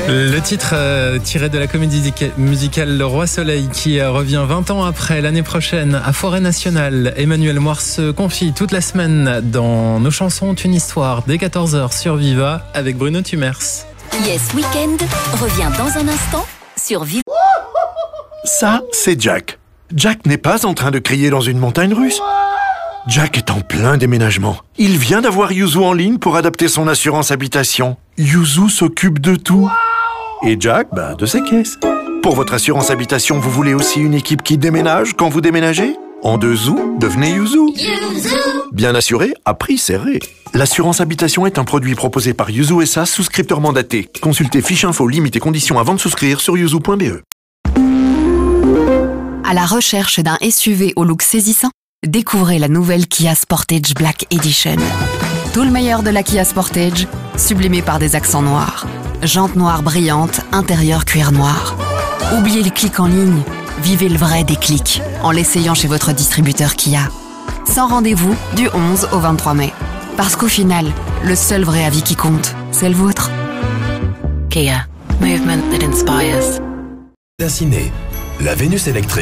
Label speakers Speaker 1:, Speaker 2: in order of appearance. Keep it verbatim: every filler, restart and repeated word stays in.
Speaker 1: Le titre euh, tiré de la comédie musicale Le Roi Soleil qui euh, revient vingt ans après, l'année prochaine, à Forêt Nationale. Emmanuel Moir se confie toute la semaine dans Nos chansons ont une histoire, dès quatorze heures sur Viva avec Bruno Tumers.
Speaker 2: Yes Weekend revient dans un instant sur Viva.
Speaker 3: Ça, c'est Jack. Jack n'est pas en train de crier dans une montagne russe. Jack est en plein déménagement. Il vient d'avoir Yuzu en ligne pour adapter son assurance habitation. Yuzu s'occupe de tout. Et Jack, bah, de ses caisses. Pour votre assurance habitation, vous voulez aussi une équipe qui déménage quand vous déménagez ? En deux zou, devenez Yuzu. Yuzu. Bien assuré, à prix serré. L'assurance habitation est un produit proposé par Yuzu S A, souscripteur mandaté. Consultez fiche info, limites et conditions avant de souscrire sur yuzu point b e.
Speaker 4: À la recherche d'un S U V au look saisissant, découvrez la nouvelle Kia Sportage Black Edition. Tout le meilleur de la Kia Sportage, sublimé par des accents noirs. Jantes noires brillantes, intérieur cuir noir. Oubliez les clics en ligne, vivez le vrai déclic en l'essayant chez votre distributeur Kia. Sans rendez-vous du onze au vingt-trois mai. Parce qu'au final, le seul vrai avis qui compte, c'est le vôtre. Kia. Movement that inspires.
Speaker 5: La Ciné, la Vénus électrique.